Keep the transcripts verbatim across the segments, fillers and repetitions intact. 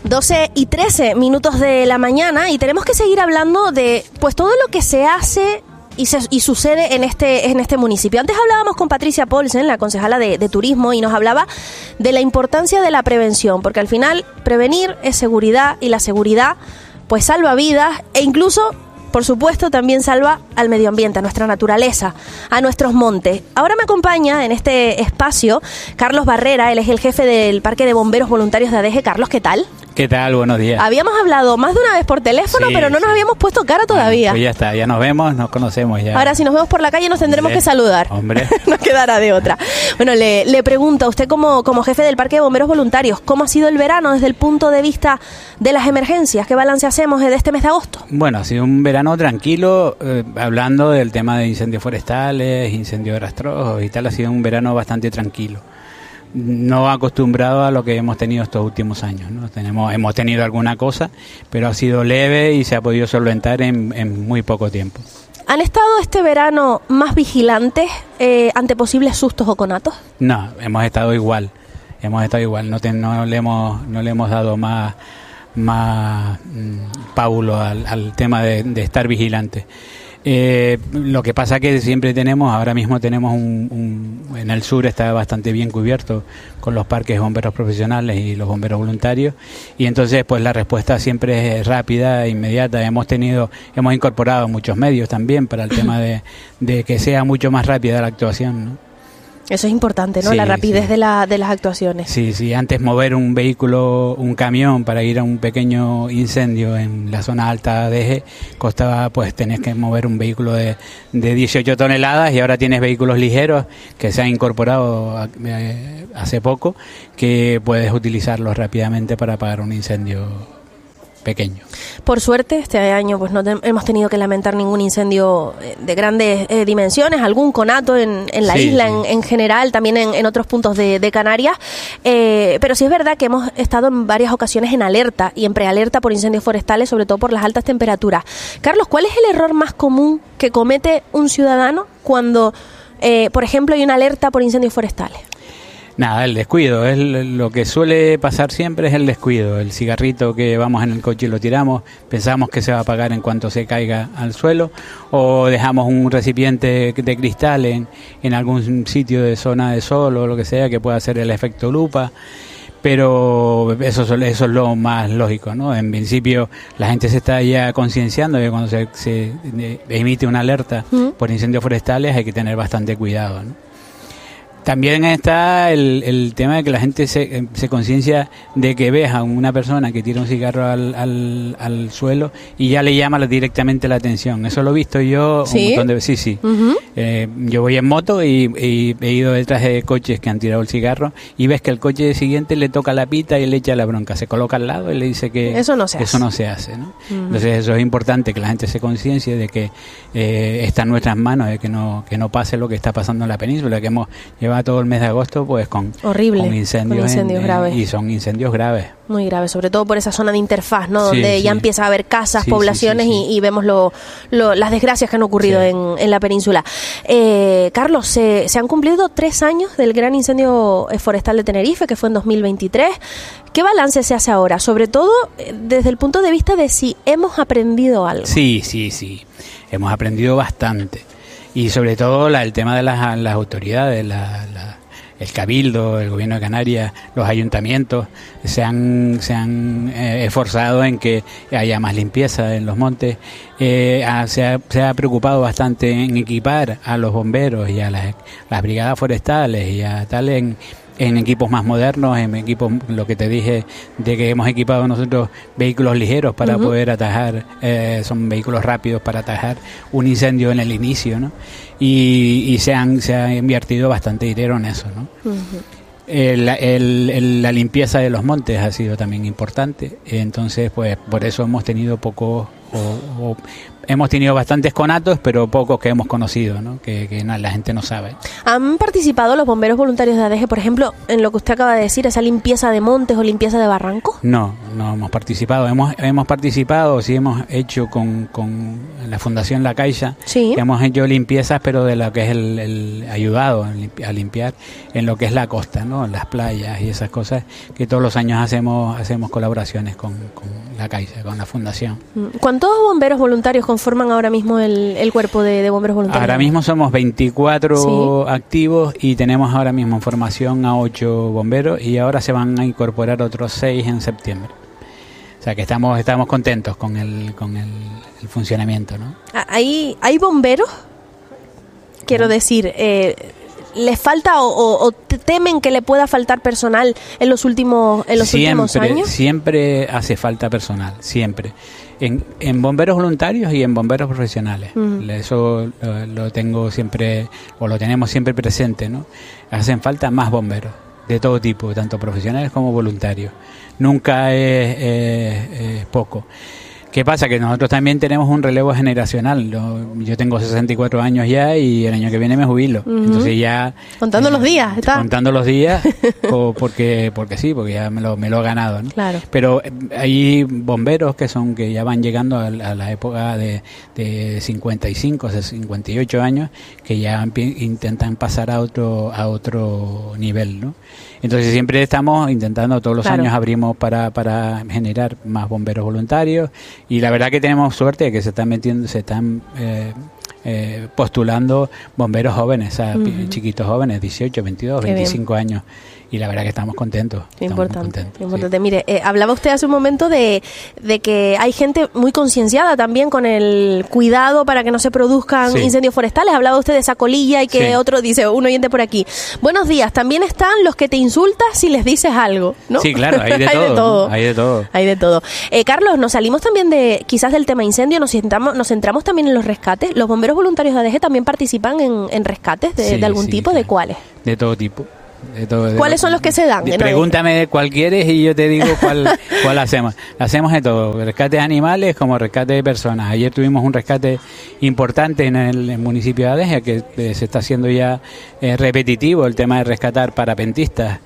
doce y trece minutos de la mañana y tenemos que seguir hablando de pues todo lo que se hace y, se, y sucede en este en este municipio. Antes hablábamos con Patricia Paulsen, la concejala de, de turismo, y nos hablaba de la importancia de la prevención, porque al final prevenir es seguridad y la seguridad pues salva vidas e incluso, por supuesto, también salva al medio ambiente, a nuestra naturaleza, a nuestros montes. Ahora me acompaña en este espacio Carlos Barrera, él es el jefe del Parque de Bomberos Voluntarios de Adeje. Carlos, ¿qué tal? ¿Qué tal? Buenos días. Habíamos hablado más de una vez por teléfono, sí, pero no nos sí. habíamos puesto cara todavía. Bueno, pues ya está, ya nos vemos, nos conocemos ya. Ahora, si nos vemos por la calle, nos tendremos ¿Sí? que saludar. Hombre. No quedará de otra. Bueno, le, le pregunto a usted como, como jefe del Parque de Bomberos Voluntarios, ¿cómo ha sido el verano desde el punto de vista de las emergencias? ¿Qué balance hacemos de este mes de agosto? Bueno, ha sido un verano tranquilo, eh, hablando del tema de incendios forestales, incendios de rastrojos y tal, ha sido un verano bastante tranquilo. No acostumbrado a lo que hemos tenido estos últimos años, ¿no? Tenemos, hemos tenido alguna cosa, pero ha sido leve y se ha podido solventar en, en muy poco tiempo. ¿Han estado este verano más vigilantes eh, ante posibles sustos o conatos? No, hemos estado igual, hemos estado igual, no, te, no, le, hemos, no le hemos dado más, más mmm, pábulo al, al tema de, de estar vigilantes. Eh, lo que pasa que siempre tenemos, ahora mismo tenemos un, un, en el sur está bastante bien cubierto con los parques de bomberos profesionales y los bomberos voluntarios, y entonces pues la respuesta siempre es rápida e inmediata. Hemos tenido, hemos incorporado muchos medios también para el tema de, de que sea mucho más rápida la actuación, ¿no? Eso es importante, ¿no? Sí, la rapidez sí. de, la, de las actuaciones. Sí, sí. Antes mover un vehículo, un camión para ir a un pequeño incendio en la zona alta de Adeje costaba, pues tenés que mover un vehículo de, de dieciocho toneladas, y ahora tienes vehículos ligeros que se han incorporado a, eh, hace poco, que puedes utilizarlos rápidamente para apagar un incendio pequeño. Por suerte, este año pues no te, hemos tenido que lamentar ningún incendio de grandes eh, dimensiones, algún conato en, en la sí, isla sí. En, en general, también en, en otros puntos de, de Canarias, eh, pero sí es verdad que hemos estado en varias ocasiones en alerta y en prealerta por incendios forestales, sobre todo por las altas temperaturas. Carlos, ¿cuál es el error más común que comete un ciudadano cuando, eh, por ejemplo, hay una alerta por incendios forestales? Nada, el descuido, es lo que suele pasar siempre, es el descuido. El cigarrito que vamos en el coche y lo tiramos, pensamos que se va a apagar en cuanto se caiga al suelo, o dejamos un recipiente de cristal en, en algún sitio de zona de sol o lo que sea que pueda hacer el efecto lupa. Pero eso, eso es lo más lógico, ¿no? En principio la gente se está ya concienciando de que cuando se, se emite una alerta ¿Mm? por incendios forestales hay que tener bastante cuidado, ¿no? También está el, el tema de que la gente se, se conciencia de que ves a una persona que tira un cigarro al, al, al suelo y ya le llama directamente la atención. Eso lo he visto yo ¿Sí? un montón de veces. Sí, sí. Uh-huh. Eh, yo voy en moto y, y he ido detrás de coches que han tirado el cigarro y ves que el coche siguiente le toca la pita y le echa la bronca. Se coloca al lado y le dice que eso no se eso hace. No se hace, ¿no? Uh-huh. Entonces eso es importante, que la gente se conciencie de que eh, está en nuestras manos, de que no, que no pase lo que está pasando en la península, que hemos llevado todo el mes de agosto pues con, Horrible, con incendios, con incendios en, graves. En, y son incendios graves. Muy graves, sobre todo por esa zona de interfaz, ¿no? Donde sí, ya sí. empieza a haber casas, sí, poblaciones sí, sí, sí. Y, y vemos lo, lo, las desgracias que han ocurrido sí. en, en la península. Eh, Carlos, se, se han cumplido tres años del gran incendio forestal de Tenerife, que fue en dos mil veintitrés. ¿Qué balance se hace ahora? Sobre todo desde el punto de vista de si hemos aprendido algo. Sí, sí, sí. Hemos aprendido bastante. Y sobre todo la, el tema de las, las autoridades, la, la, el Cabildo, el Gobierno de Canarias, los ayuntamientos, se han, se han eh, esforzado en que haya más limpieza en los montes. Eh, ha, se, ha, se ha preocupado bastante en equipar a los bomberos y a las, las brigadas forestales y a tal en... en equipos más modernos, en equipos, lo que te dije, de que hemos equipado nosotros vehículos ligeros para uh-huh. poder atajar, eh, son vehículos rápidos para atajar un incendio en el inicio, ¿no? Y, y se han se ha invertido bastante dinero en eso, ¿no? Uh-huh. El, el, el, la limpieza de los montes ha sido también importante, entonces pues por eso hemos tenido pocos o, o hemos tenido bastantes conatos, pero pocos que hemos conocido, ¿no? Que, que no, la gente no sabe. ¿Han participado los bomberos voluntarios de A D G, por ejemplo, en lo que usted acaba de decir, esa limpieza de montes o limpieza de barrancos? No, no hemos participado. Hemos hemos participado, sí hemos hecho con, con la Fundación La Caixa, sí. Hemos hecho limpiezas, pero de lo que es el, el ayudado a limpiar en lo que es la costa, ¿no? Las playas y esas cosas, que todos los años hacemos hacemos colaboraciones con, con La Caixa, con la Fundación. ¿Cuántos bomberos voluntarios conforman ahora mismo el, el cuerpo de, de bomberos voluntarios? Ahora mismo somos veinticuatro sí. activos y tenemos ahora mismo en formación a ocho bomberos y ahora se van a incorporar otros seis en septiembre. O sea que estamos estamos contentos con el con el, el funcionamiento, ¿no? ¿Hay, hay bomberos? Quiero ¿Mm? decir, eh, ¿les falta o, o, o temen que le pueda faltar personal en los últimos en los siempre, últimos años? Siempre hace falta personal, siempre. En, en bomberos voluntarios y en bomberos profesionales. Uh-huh. Eso lo, lo tengo siempre, o lo tenemos siempre presente, ¿no? Hacen falta más bomberos, de todo tipo, tanto profesionales como voluntarios. Nunca es, es, es poco. ¿Qué pasa? Que nosotros también tenemos un relevo generacional. Yo, yo tengo sesenta y cuatro años ya y el año que viene me jubilo. Uh-huh. Entonces ya... Contando eh, los días, ¿está? Contando los días, o porque porque sí, porque ya me lo, me lo he ganado, ¿no? Claro. Pero hay bomberos que son que ya van llegando a, a la época de, de cincuenta y cinco, cincuenta y ocho años, que ya intentan pasar a otro a otro nivel, ¿no? Entonces siempre estamos intentando, todos los claro. años abrimos para, para generar más bomberos voluntarios y la verdad que tenemos suerte de que se están metiendo, se están eh, eh, postulando bomberos jóvenes, o sea, uh-huh. chiquitos jóvenes, dieciocho, veintidós, Qué veinticinco bien. años. Y la verdad que estamos contentos. Qué estamos importante. Contentos, importante. Sí. Mire, eh, hablaba usted hace un momento de, de que hay gente muy concienciada también con el cuidado para que no se produzcan sí. incendios forestales. Hablaba usted de esa colilla y que sí. otro, dice un oyente por aquí. Buenos días, también están los que te insultas si les dices algo, ¿no? Sí, claro, hay de hay todo. De todo. ¿no? Hay de todo. Hay de todo. Eh, Carlos, nos salimos también de quizás del tema incendio, nos centramos, nos centramos también en los rescates. ¿Los bomberos voluntarios de A D G también participan en, en rescates de, sí, de algún sí, tipo? claro. ¿De cuáles? De todo tipo. De todo, de ¿Cuáles lo, son los que se dan? De, pregúntame de cuál quieres y yo te digo cuál, cuál hacemos. Hacemos de todo, rescates animales como rescate de personas. Ayer tuvimos un rescate importante en el, el municipio de Adeje, que eh, se está haciendo ya eh, repetitivo el tema de rescatar parapentistas,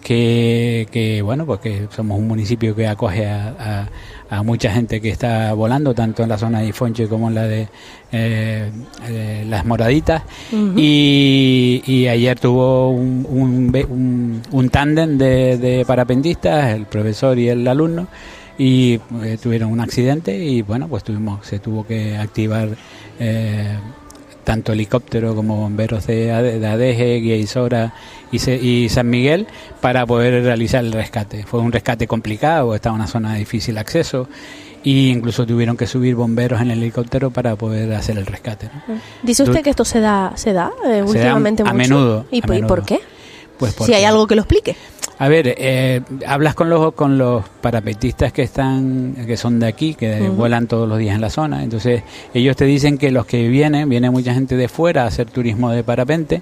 que, que bueno, pues que somos un municipio que acoge a, a, a mucha gente que está volando, tanto en la zona de Ifonche como en la de eh, eh, Las Moraditas. Uh-huh. y, y ayer tuvo un, un, un, un tándem de, de parapentistas, el profesor y el alumno, y eh, tuvieron un accidente y bueno, pues tuvimos se tuvo que activar eh, tanto helicóptero como bomberos de Adeje, Guía Isora y, se, y San Miguel para poder realizar el rescate. Fue un rescate complicado, estaba en una zona de difícil acceso e incluso tuvieron que subir bomberos en el helicóptero para poder hacer el rescate, ¿no? Dice usted que esto se da se da eh, se últimamente da a mucho. Menudo. ¿Y, a menudo. ¿Por qué? Pues si hay algo que lo explique. A ver, eh, hablas con los con los parapentistas que están que son de aquí, que uh-huh. vuelan todos los días en la zona. Entonces ellos te dicen que los que vienen, viene mucha gente de fuera a hacer turismo de parapente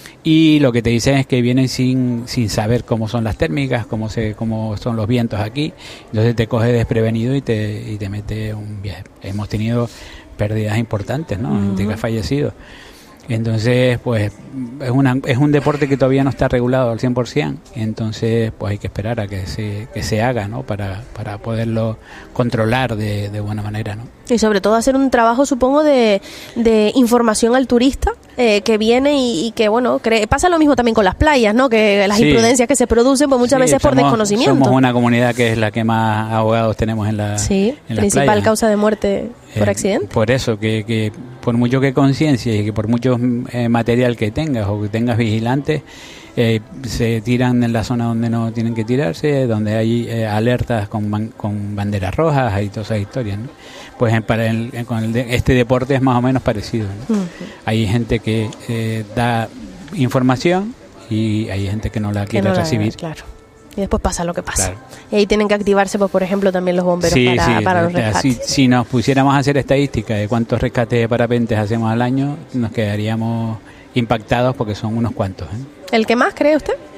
y lo que te dicen es que vienen sin sin saber cómo son las térmicas, cómo se cómo son los vientos aquí. Entonces te coge desprevenido y te y te mete un viaje. Hemos tenido pérdidas importantes, ¿no? Uh-huh. Gente que ha fallecido. Entonces, pues es una es un deporte que todavía no está regulado al cien por ciento, entonces pues hay que esperar a que se que se haga, ¿no? Para para poderlo controlar de, de buena manera, ¿no? Y sobre todo hacer un trabajo, supongo, de, de información al turista eh, que viene y, y que, bueno, cree, pasa lo mismo también con las playas, ¿no? Que las sí. imprudencias que se producen, pues muchas sí, veces somos, por desconocimiento. Somos una comunidad que es la que más ahogados tenemos en la Sí, en principal las playas. Causa de muerte por eh, accidente. Por eso, que, que por mucho que conciencia y que por mucho eh, material que tengas o que tengas vigilantes, Eh, se tiran en la zona donde no tienen que tirarse, donde hay eh, alertas con, ban- con banderas rojas, hay todas esas historias, ¿no? Pues en, para el, en, con el de, este deporte es más o menos parecido, ¿no? Uh-huh. Hay gente que eh, da información y hay gente que no la quiere no la recibir. Da, claro. Y después pasa lo que pasa. Claro. Y ahí tienen que activarse, pues, por ejemplo, también los bomberos sí, para, sí, para los rescates. Si, si nos pusiéramos a hacer estadísticas de cuántos rescates de parapentes hacemos al año, nos quedaríamos impactados porque son unos cuantos, ¿eh? ¿El que más cree usted?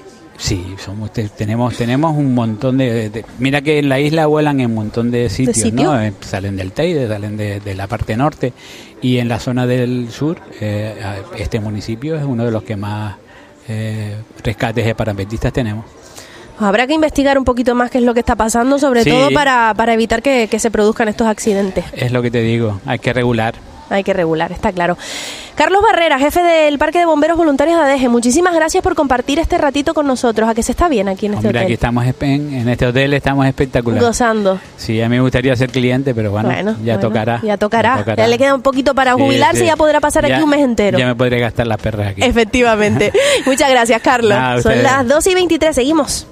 Sí, somos, te, tenemos tenemos un montón de, de, de... Mira que en la isla vuelan en un montón de sitios, ¿De sitio? ¿no? Eh, salen del Teide, salen de, de la parte norte, y en la zona del sur, eh, este municipio es uno de los que más eh, rescates de parapentistas tenemos. Habrá que investigar un poquito más qué es lo que está pasando, sobre sí. todo para, para evitar que, que se produzcan estos accidentes. Es lo que te digo, hay que regular. Hay que regular, está claro. Carlos Barrera, jefe del Parque de Bomberos Voluntarios de Adeje, muchísimas gracias por compartir este ratito con nosotros. ¿A que se está bien aquí en este Hombre, hotel? Aquí estamos en, en este hotel, estamos espectaculares. Gozando. Sí, a mí me gustaría ser cliente, pero bueno, bueno ya, bueno, tocará, ya tocará. Ya tocará. Ya le queda un poquito para jubilarse sí, sí. y ya podrá pasar ya, aquí un mes entero. Ya me podré gastar las perras aquí. Efectivamente. Muchas gracias, Carlos. Nada, son las doce y veintitrés, seguimos.